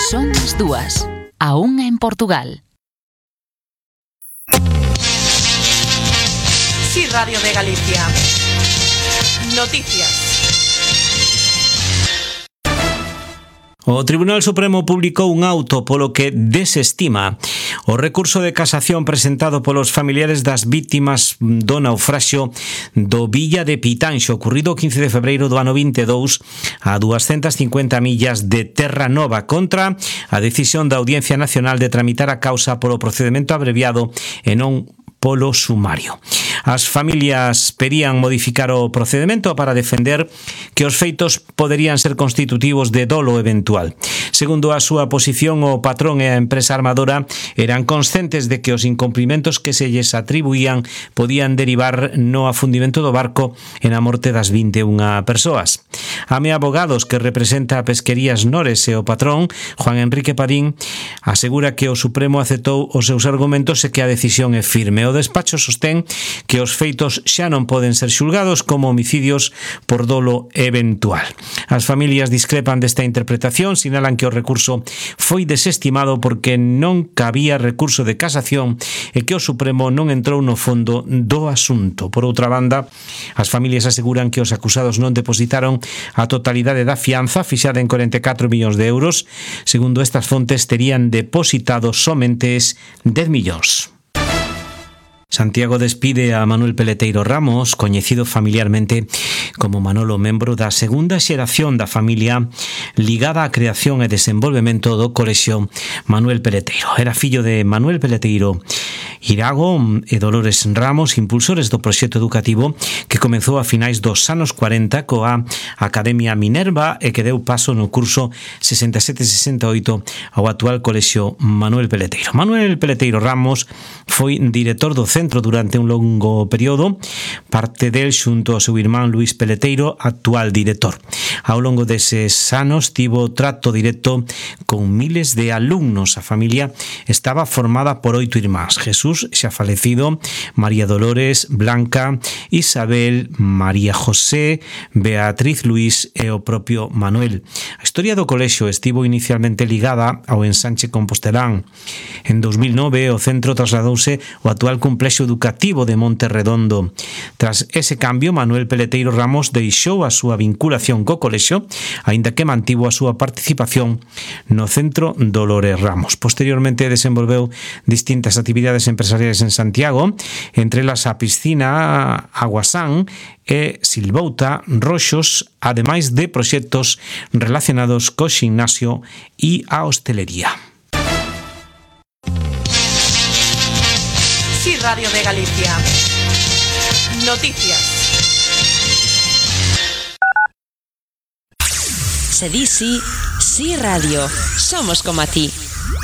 Son as 2, a 1 en Portugal. Sí, Radio de Galicia. Noticias. O Tribunal Supremo publicou un auto polo que desestima o recurso de casación presentado polos familiares das vítimas do naufraxio do Villa de Pitanxo, ocurrido o 15 de febreiro do ano 22 a 250 millas de Terra Nova, contra a decisión da Audiencia Nacional de tramitar a causa polo procedemento abreviado e non polo sumario. As familias pedían modificar o procedemento para defender que os feitos poderían ser constitutivos de dolo eventual. Segundo a súa posición, o patrón e a empresa armadora eran conscientes de que os incumprimentos que se lles atribuían podían derivar no afundimento do barco e na morte das 21 persoas. A Me Abogados, que representa a Pesquerías Nores, e o patrón, Juan Enrique Padín, asegura que o Supremo aceptou os seus argumentos e que a decisión é firme. O despacho sostén que os feitos xa non poden ser xulgados como homicidios por dolo eventual. As familias discrepan desta interpretación, sinalan que o recurso foi desestimado porque non cabía recurso de casación e que o Supremo non entrou no fondo do asunto. Por outra banda, as familias aseguran que os acusados non depositaron a totalidade da fianza, fixada en 44 millóns de euros. Segundo estas fontes, terían depositado somente 10 millóns. Santiago despide a Manuel Peleteiro Ramos, coñecido familiarmente como Manolo, membro da segunda xeración da familia ligada á creación e desenvolvemento do Colexio Manuel Peleteiro. Era fillo de Manuel Peleteiro Irago e Dolores Ramos, impulsores do proxecto educativo que comezou a finais dos anos 40 coa Academia Minerva e que deu paso no curso 67-68 ao actual Colexio Manuel Peleteiro. Manuel Peleteiro Ramos foi director do centro durante un longo período, parte del xunto ao seu irmán Luís Peleteiro, actual director. Ao longo deses anos tivo trato directo con miles de alumnos. A familia estaba formada por 8 irmáns: Jesús, xa falecido, María Dolores, Blanca, Isabel, María José, Beatriz, Luís e o propio Manuel. A historia do colexio estivo inicialmente ligada ao ensanche compostelán. En 2009 o centro trasladouse ao actual complexo educativo de Monte Redondo. Tras ese cambio, Manuel Peleteiro Ramos deixou a súa vinculación co colexio, aínda que mantivo a súa participación no centro Dolores Ramos. Posteriormente desenvolveu distintas actividades empresariais en Santiago, entre elas a piscina Aguasán e Silvouta Roxos, ademais de proxectos relacionados co ximnasio e a hostelería. Sí, Radio de Galicia. Noticias. Se di sí, sí radio. Somos como a ti.